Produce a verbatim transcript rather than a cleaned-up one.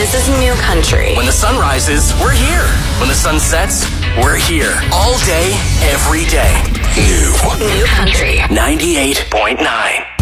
This is New Country. When the sun rises, we're here. When the sun sets, we're here. All day, every day. New. New Country. ninety-eight point nine.